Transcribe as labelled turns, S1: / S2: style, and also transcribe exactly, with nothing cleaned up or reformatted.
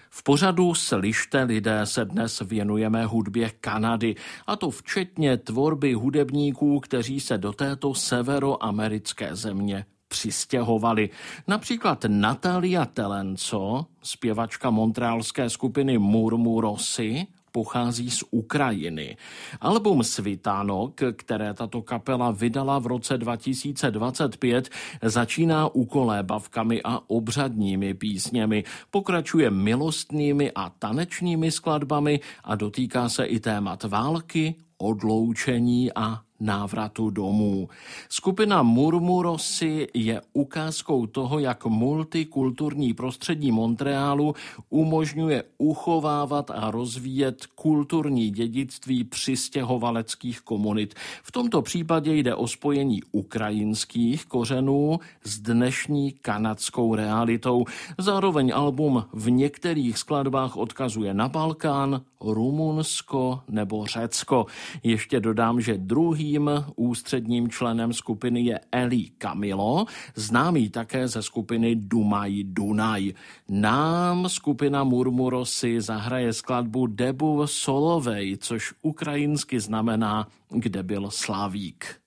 S1: V pořadu Slyšte lidé se dnes věnujeme hudbě Kanady, a to včetně tvorby hudebníků, kteří se do této severoamerické země přistěhovali. Například Natalia Telenco, zpěvačka montrealské skupiny Murmurosy, pochází z Ukrajiny. Album Svitánok, které tato kapela vydala v roce dva tisíce dvacet pět, začíná ukolébavkami a obřadními písněmi, pokračuje milostnými a tanečními skladbami a dotýká se i témat války, odloučení a návratu domů. Skupina Murmurosy je ukázkou toho, jak multikulturní prostředí Montrealu umožňuje uchovávat a rozvíjet kulturní dědictví přistěhovaleckých komunit. V tomto případě jde o spojení ukrajinských kořenů s dnešní kanadskou realitou. Zároveň album v některých skladbách odkazuje na Balkán, Rumunsko nebo Řecko. Ještě dodám, že druhý ústředním členem skupiny je Eli Camilo, známý také ze skupiny Dumaj Dunaj. Nám skupina Murmurosy zahraje skladbu Debu Solovej, což ukrajinsky znamená Kde byl Slavík.